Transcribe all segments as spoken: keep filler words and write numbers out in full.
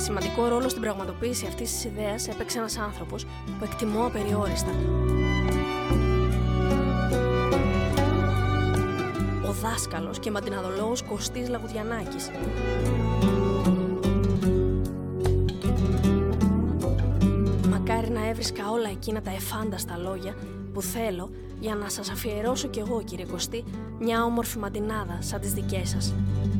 Σημαντικό ρόλο στην πραγματοποίηση αυτής της ιδέας έπαιξε ένας άνθρωπος που εκτιμώ απεριόριστα. Ο δάσκαλος και μαντιναδολόγος Κωστής Λαγουδιανάκης. Μακάρι να έβρισκα όλα εκείνα τα εφάνταστα λόγια που θέλω για να σας αφιερώσω κι εγώ, κύριε Κωστή, μια όμορφη μαντινάδα σαν τις δικές σας.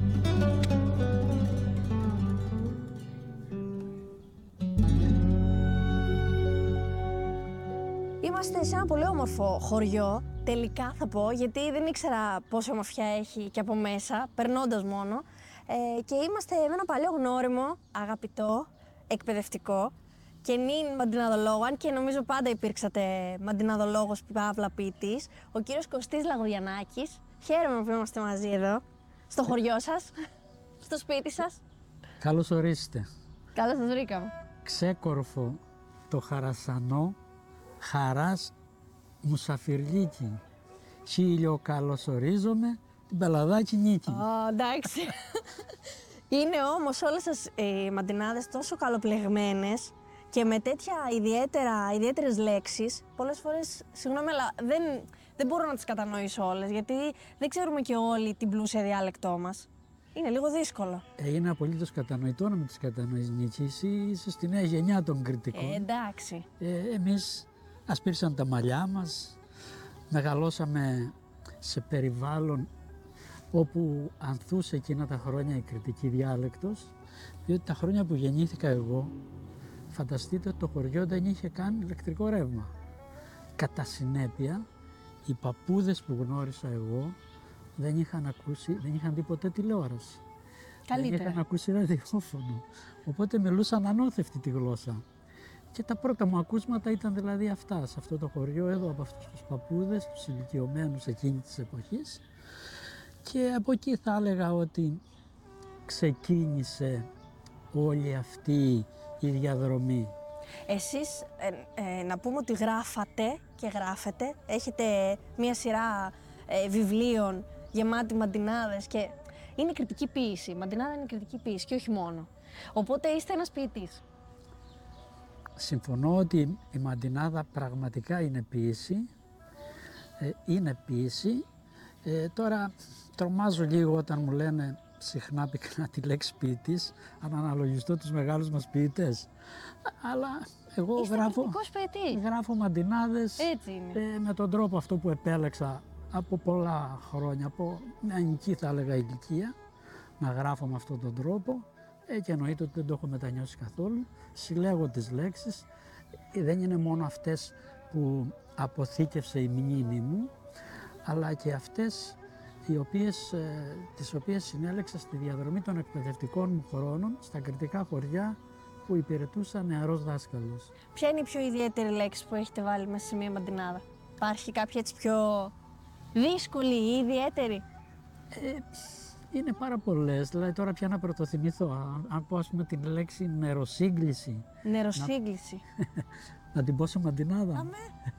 Είμαστε σε ένα πολύ όμορφο χωριό, τελικά θα πω, γιατί δεν ήξερα πόσο ομορφιά έχει και από μέσα, περνώντας μόνο. Ε, και είμαστε με ένα παλιό γνώριμο, αγαπητό, εκπαιδευτικό και νυν μαντιναδολόγο, αν και νομίζω πάντα υπήρξατε μαντιναδολόγος παύλα ποιητής, ο κύριος Κωστής Λαγουδιανάκης. Χαίρομαι που είμαστε μαζί εδώ, στο χωριό σας, στο σπίτι σας. Καλώς ορίστε. Καλώς σας βρήκαμε. Ξέκορφο το χαρασανό, χαράς μουσαφιρλίκι. Χίλιο καλωσορίζομαι, την πελαδάκι νίκη. Ω, εντάξει. Είναι όμως όλες σας οι μαντινάδες τόσο καλοπλεγμένες και με τέτοια ιδιαίτερα, ιδιαίτερες λέξεις, πολλές φορές, συγγνώμη, αλλά δεν, δεν μπορώ να τις κατανοήσω όλες, γιατί δεν ξέρουμε και όλοι την πλούσια διάλεκτό μας. Είναι λίγο δύσκολο. Ε, είναι απολύτως κατανοητό να μην τις κατανοείς, Νίκη. Εσύ είσαι στη νέα γενιά των κριτικών. Ε, εντάξει. Ε, εμείς ασπίρσαν τα μαλλιά μας, μεγαλώσαμε σε περιβάλλον όπου ανθούσε εκείνα τα χρόνια η κριτική διάλεκτος, διότι τα χρόνια που γεννήθηκα εγώ, φανταστείτε ότι το χωριό δεν είχε καν ηλεκτρικό ρεύμα. Κατά συνέπεια, οι παππούδες που γνώρισα εγώ δεν είχαν ακούσει, δεν είχαν δει ποτέ τηλεόραση. Καλύτερα. Δεν είχαν ακούσει ραδιόφωνο. Οπότε μιλούσαν ανώθευτη τη γλώσσα. Και τα πρώτα μου ακούσματα ήταν δηλαδή αυτά, σε αυτό το χωριό εδώ, από αυτούς τους παππούδες, τους ηλικιωμένους εκείνη της εποχής. Και από εκεί θα έλεγα ότι ξεκίνησε όλη αυτή η διαδρομή. Εσείς, ε, ε, να πούμε ότι γράφατε και γράφετε, έχετε μία σειρά ε, βιβλίων γεμάτη μαντινάδες και είναι κριτική ποίηση. Η μαντινάδα είναι κριτική ποίηση και όχι μόνο. Οπότε είστε ένας ποιητής. Συμφωνώ ότι η μαντινάδα πραγματικά είναι ποίηση. Ε, είναι ποίηση. Ε, τώρα τρομάζω λίγο όταν μου λένε συχνά πυκνά τη λέξη ποιητής, αν αναλογιστώ τους μεγάλους μας ποιητές. Αλλά εγώ Είστε γράφω, ποιητής. γράφω μαντινάδες. Έτσι είναι. Ε, με τον τρόπο αυτό που επέλεξα από πολλά χρόνια, από μια νική θα έλεγα ηλικία, να γράφω με αυτόν τον τρόπο. Ε, και εννοείται ότι δεν το έχω μετανιώσει καθόλου. Συλλέγω τις λέξεις. Ε, δεν είναι μόνο αυτές που αποθήκευσε η μνήμη μου, αλλά και αυτές οι οποίες, ε, τις οποίες συνέλεξα στη διαδρομή των εκπαιδευτικών μου χρόνων στα κριτικά χωριά που υπηρετούσα νεαρός δάσκαλος. Ποια είναι η πιο ιδιαίτερη λέξη που έχετε βάλει μέσα σε μία μαντινάδα? Υπάρχει κάποια έτσι πιο δύσκολη ή ιδιαίτερη? Ε, είναι πάρα πολλές, δηλαδή τώρα πια να πρωτοθυμηθώ. Αν, αν πω ας πούμε την λέξη νεροσύγκληση. Νεροσύγκληση. Να, να την πω σε μαντινάδα. Αμέ.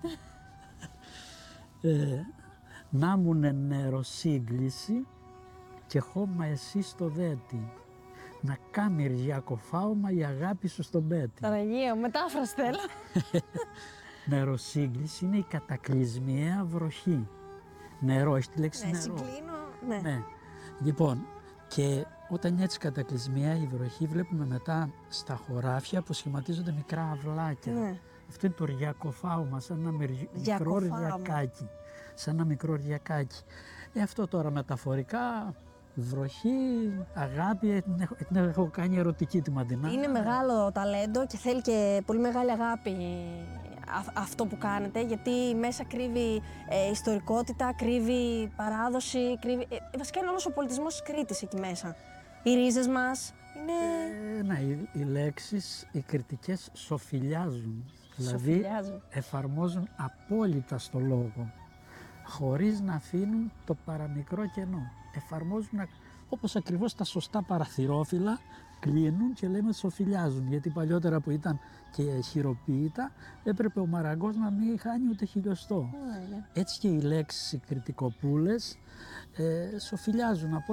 ε, να μουνε νεροσύγκληση και χώμα εσύ στο δέτη. Να κάμει ριακοφάωμα η αγάπη σου στον πέτη. Παναγία, μετάφραση θέλω. Νεροσύγκληση είναι η κατακλυσμιαία βροχή. Νερό, έχει τη λέξη Ναι, νερό. συγκλίνω, ναι. Ναι. Λοιπόν, και όταν είναι έτσι κατακλυσμιαία η βροχή, βλέπουμε μετά στα χωράφια που σχηματίζονται μικρά αυλάκια. Ναι. Αυτό είναι το ριακοφάωμα, σαν ένα μερι... μικρό ριακάκι. Σαν ένα μικρό ριακάκι. Ε, αυτό τώρα μεταφορικά, βροχή, αγάπη, την έχω, την έχω κάνει ερωτική τη μαντινά. Είναι μεγάλο ταλέντο και θέλει και πολύ μεγάλη αγάπη α, αυτό που κάνετε, γιατί μέσα κρύβει ε, ιστορικότητα, κρύβει παράδοση, κρύβει... Ε, βασικά είναι όλος ο πολιτισμός της Κρήτης εκεί μέσα. Οι ρίζες μας είναι... Ε, ναι, οι, οι λέξεις, οι κριτικές σοφιλιάζουν. Δηλαδή Σοφιλιάζουν. εφαρμόζουν απόλυτα στο λόγο, χωρίς να αφήνουν το παραμικρό κενό. Εφαρμόζουν όπως ακριβώς τα σωστά παραθυρόφυλλα, κλείνουν και λέμε σοφιλιάζουν. Γιατί παλιότερα που ήταν και χειροποίητα, έπρεπε ο μαραγκός να μην χάνει ούτε χιλιοστό. Yeah, yeah. Έτσι και οι λέξεις, οι κριτικοπούλες, ε, σοφιλιάζουν από